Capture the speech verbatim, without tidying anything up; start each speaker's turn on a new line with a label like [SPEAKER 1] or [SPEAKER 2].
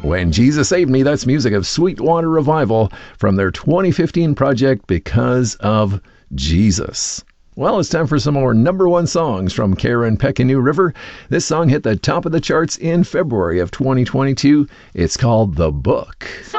[SPEAKER 1] When Jesus Saved Me, that's music of Sweetwater Revival from their twenty fifteen project, Because of Jesus. Well, it's time for some more number one songs from Karen Peck and New River. This song hit the top of the charts in February of twenty twenty-two. It's called The Book.